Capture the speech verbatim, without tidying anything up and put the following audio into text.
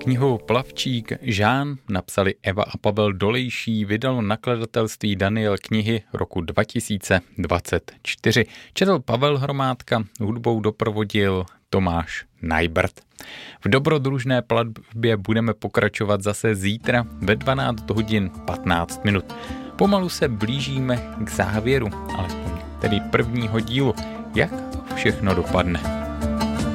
Knihu Plavčík Žán napsali Eva a Pavel Dolejší, vydalo nakladatelství Daniel knihy roku dva tisíce dvacet čtyři. Četl Pavel Hromádka, hudbou doprovodil Tomáš Najbrt. V dobrodružné platbě budeme pokračovat zase zítra ve dvanáct hodin patnáct minut. Pomalu se blížíme k závěru, alespoň tedy prvního dílu. Jak všechno dopadne?